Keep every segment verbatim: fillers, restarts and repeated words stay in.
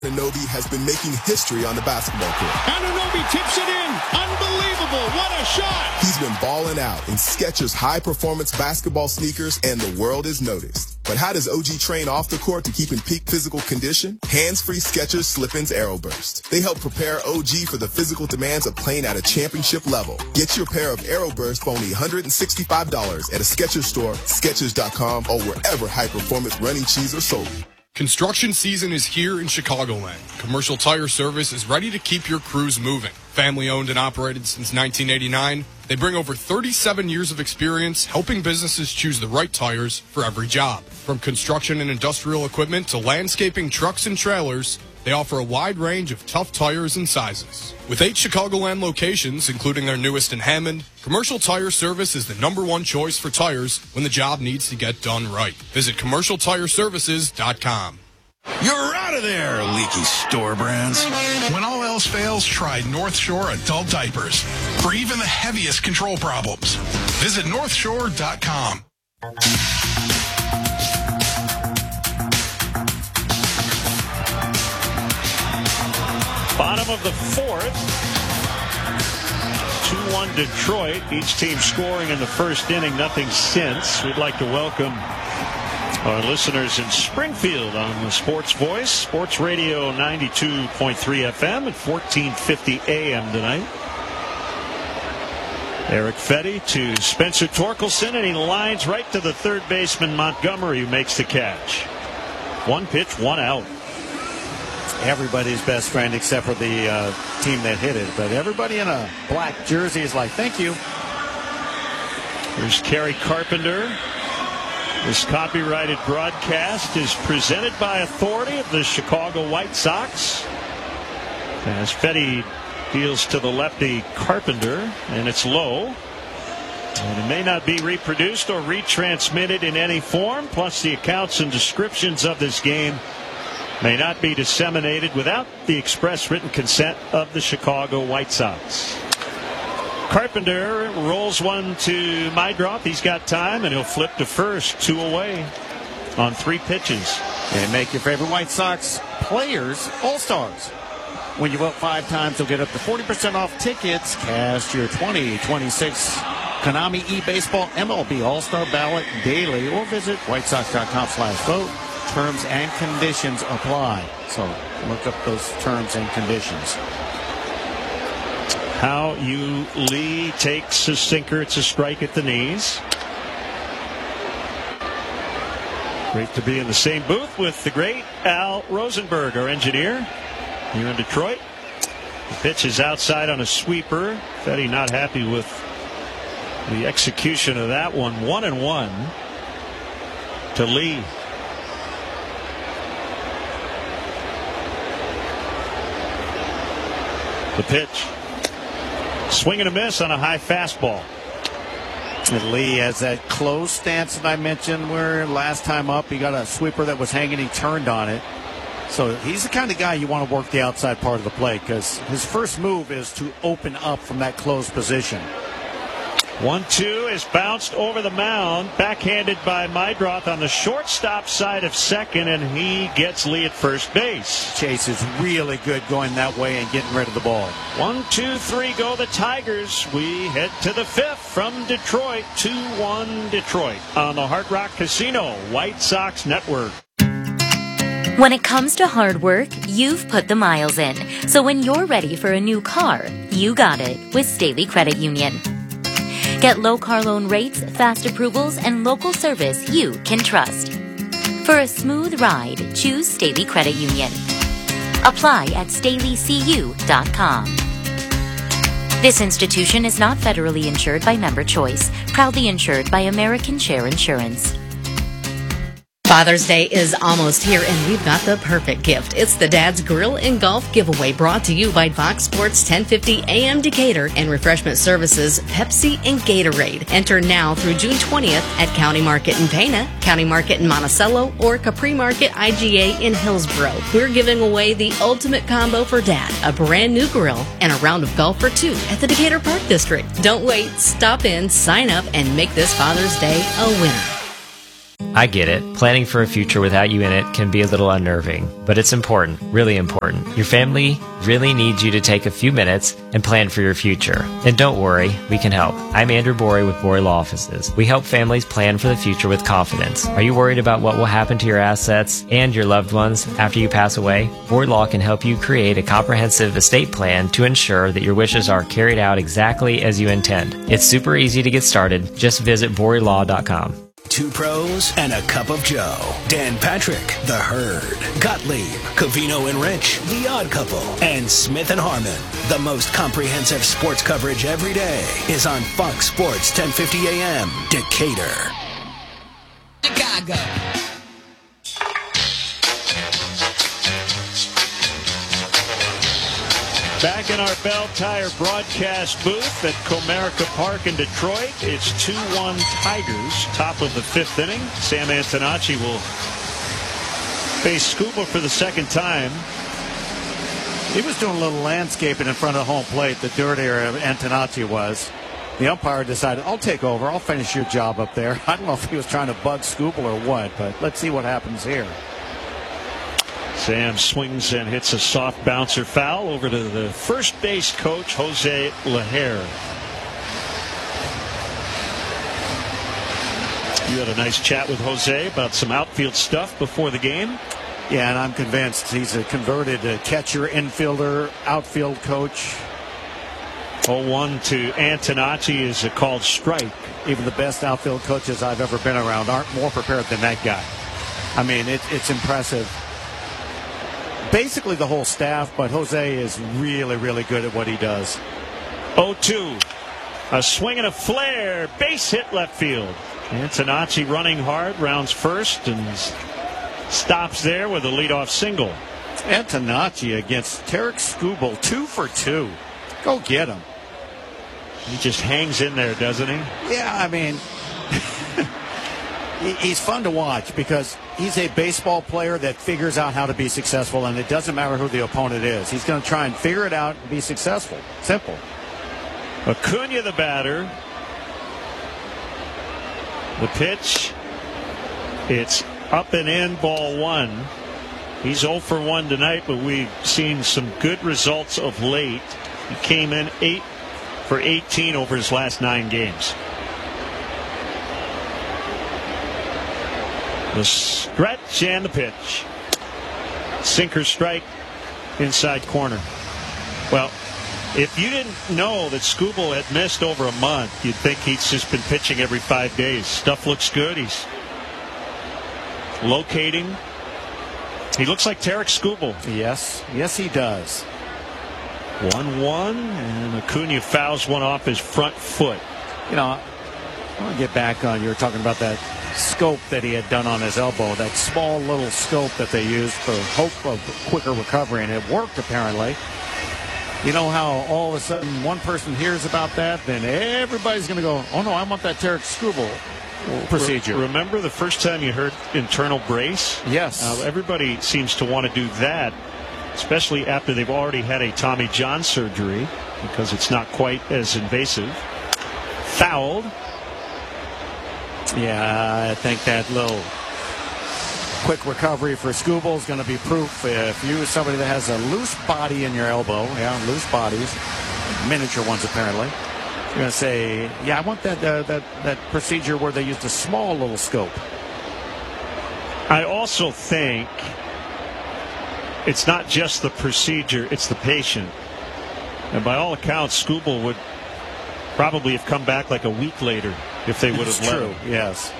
Anunoby has been making history on the basketball court. Anunoby tips it in. Unbelievable. What a shot. He's been balling out in Skechers high-performance basketball sneakers, and the world has noticed. But how does O G train off the court to keep in peak physical condition? Hands-free Skechers Slip-ins Aeroburst. They help prepare O G for the physical demands of playing at a championship level. Get your pair of Aeroburst for only one hundred sixty-five dollars at a Skechers store, Skechers dot com, or wherever high-performance running shoes are sold. Construction season is here in Chicagoland. Commercial Tire Service is ready to keep your crews moving. Family owned and operated since nineteen eighty-nine, they bring over thirty-seven years of experience helping businesses choose the right tires for every job. From construction and industrial equipment to landscaping trucks and trailers, they offer a wide range of tough tires and sizes. With eight Chicagoland locations, including their newest in Hammond, Commercial Tire Service is the number one choice for tires when the job needs to get done right. Visit commercial tire services dot com. You're out of there, leaky store brands. When all else fails, try North Shore Adult Diapers for even the heaviest control problems. Visit north shore dot com. Bottom of the fourth. two one Detroit. Each team scoring in the first inning, nothing since. We'd like to welcome our listeners in Springfield on the Sports Voice, Sports Radio ninety-two point three F M at fourteen fifty A M tonight. Eric Fetty to Spencer Torkelson, and he lines right to the third baseman Montgomery, who makes the catch. One pitch, one out. Everybody's best friend except for the uh, team that hit it, but everybody in a black jersey is like, thank you. Here's Kerry Carpenter. This copyrighted broadcast is presented by authority of the Chicago White Sox. As Fetty deals to the lefty Carpenter, and it's low. And it may not be reproduced or retransmitted in any form, plus the accounts and descriptions of this game may not be disseminated without the express written consent of the Chicago White Sox. Carpenter rolls one to Mydroth. He's got time, and he'll flip to first, two away on three pitches. And make your favorite White Sox players all-stars. When you vote five times, you'll get up to forty percent off tickets. Cast your twenty twenty-six Konami eBaseball M L B All-Star Ballot daily, or visit white sox dot com slash vote. Terms and conditions apply. So look up those terms and conditions. How you Lee takes a sinker. It's a strike at the knees. Great to be in the same booth with the great Al Rosenberg, our engineer here in Detroit. The pitch is outside on a sweeper. Fetty not happy with the execution of that one. One and one to Lee. The pitch. Swing and a miss on a high fastball. And Lee has that close stance that I mentioned where last time up he got a sweeper that was hanging, he turned on it. So he's the kind of guy you want to work the outside part of the plate because his first move is to open up from that closed position. one two is bounced over the mound, backhanded by Mydroth on the shortstop side of second, and he gets Lee at first base. Chase is really good going that way and getting rid of the ball. One, two, three go the Tigers. We head to the fifth from Detroit. two one Detroit on the Hard Rock Casino White Sox Network. When it comes to hard work, you've put the miles in. So when you're ready for a new car, you got it with Staley Credit Union. Get low car loan rates, fast approvals, and local service you can trust. For a smooth ride, choose Staley Credit Union. Apply at staley c u dot com. This institution is not federally insured by Member Choice, proudly insured by American Share Insurance. Father's Day is almost here, and we've got the perfect gift. It's the Dad's Grill and Golf Giveaway, brought to you by Fox Sports ten fifty A M Decatur and Refreshment Services, Pepsi and Gatorade. Enter now through June twentieth at County Market in Pana, County Market in Monticello, or Capri Market I G A in Hillsboro. We're giving away the ultimate combo for Dad, a brand new grill and a round of golf for two at the Decatur Park District. Don't wait. Stop in, sign up, and make this Father's Day a winner. I get it. Planning for a future without you in it can be a little unnerving, but it's important, really important. Your family really needs you to take a few minutes and plan for your future. And don't worry, we can help. I'm Andrew Borey with Borey Law Offices. We help families plan for the future with confidence. Are you worried about what will happen to your assets and your loved ones after you pass away? Borey Law can help you create a comprehensive estate plan to ensure that your wishes are carried out exactly as you intend. It's super easy to get started. Just visit borey law dot com. Two pros and a cup of Joe. Dan Patrick, The Herd. Gottlieb, Covino and Rich, The Odd Couple. And Smith and Harmon. The most comprehensive sports coverage every day is on Fox Sports ten fifty A M, Decatur. Chicago. Back in our Bell Tire broadcast booth at Comerica Park in Detroit, it's two one Tigers, top of the fifth inning. Sam Antonacci will face Scuba for the second time. He was doing a little landscaping in front of home plate, the dirtier Antonacci was. The umpire decided, I'll take over, I'll finish your job up there. I don't know if he was trying to bug Scuba or what, but let's see what happens here. Sam swings and hits a soft bouncer foul over to the first base coach, Jose Lajer. You had a nice chat with Jose about some outfield stuff before the game. Yeah, and I'm convinced he's a converted uh, catcher, infielder, outfield coach. oh one to Antonacci is a called strike. Even the best outfield coaches I've ever been around aren't more prepared than that guy. I mean, it, it's impressive. Basically the whole staff, but Jose is really, really good at what he does. oh two. A swing and a flare. Base hit left field. Antonacci running hard, rounds first and stops there with a leadoff single. Antonacci against Tarik Skubal, two for two. Go get him. He just hangs in there, doesn't he? Yeah, I mean, he's fun to watch because he's a baseball player that figures out how to be successful, and it doesn't matter who the opponent is. He's going to try and figure it out and be successful. Simple. Acuna the batter. The pitch. It's up and in, ball one. He's oh for one tonight, but we've seen some good results of late. He came in eight for eighteen over his last nine games. The stretch and the pitch. Sinker strike inside corner. Well, if you didn't know that Skubal had missed over a month, you'd think he's just been pitching every five days. Stuff looks good. He's locating. He looks like Tarik Skubal. Yes. Yes, he does. one one, and Acuna fouls one off his front foot. You know, I want to get back on, you were talking about that scope that he had done on his elbow, that small little scope that they used for hope of quicker recovery, and it worked apparently. You know how all of a sudden one person hears about that, then everybody's going to go, oh no, I want that Tarik Skubal procedure. Re- remember the first time you heard internal brace? Yes. Uh, everybody seems to want to do that, especially after they've already had a Tommy John surgery, because it's not quite as invasive. Fouled. Yeah, I think that little quick recovery for Skubal is going to be proof. If you, somebody that has a loose body in your elbow, yeah, loose bodies, miniature ones apparently, you're going to say, yeah, I want that uh, that that procedure where they used a small little scope. I also think it's not just the procedure, it's the patient. And by all accounts, Skubal would probably have come back like a week later if they would have let true. him. Yes.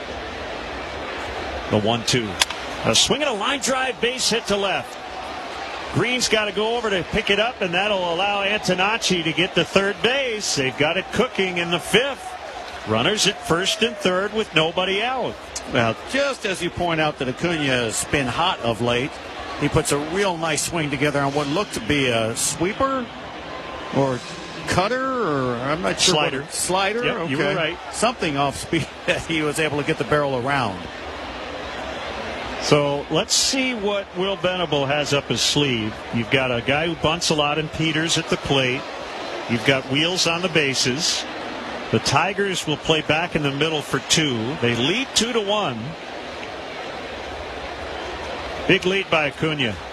The one two. A swing and a line drive, base hit to left. Green's got to go over to pick it up, and that'll allow Antonacci to get to third base. They've got it cooking in the fifth. Runners at first and third with nobody out. Well, just as you point out that Acuna has been hot of late, he puts a real nice swing together on what looked to be a sweeper or cutter, or I'm not sure. Slider. What, slider? Yep, okay. you were right. Something off speed that he was able to get the barrel around. So let's see what Will Venable has up his sleeve. You've got a guy who bunts a lot in Peters at the plate. You've got Wheels on the bases. The Tigers will play back in the middle for two. They lead two to one. Big lead by Acuna.